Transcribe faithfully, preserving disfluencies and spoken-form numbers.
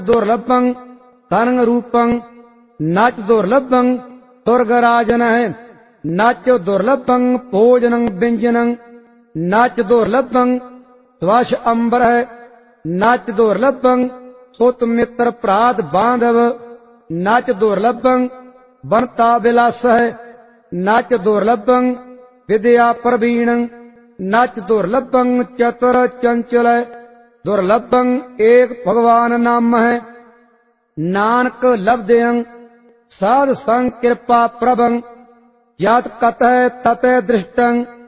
दुर्लभं धनं रूपं नच दुर्लभं दुर्गराजन है नच दुर्लभं भोजनं व्यंजनं नच दुर्लभं ध्वज अंबर है नच दुर्लभं सुत मित्र प्रात बांधव नच दुर्लभं बनता विलास है नच दुर्लभं विद्या प्रवीणं नच दुर्लभं चतुर चंचल है दुर्लभं एक भगवान नाम है नानक लब्धयं साध संग कृपा प्रभं यत कतः ततः दृष्टं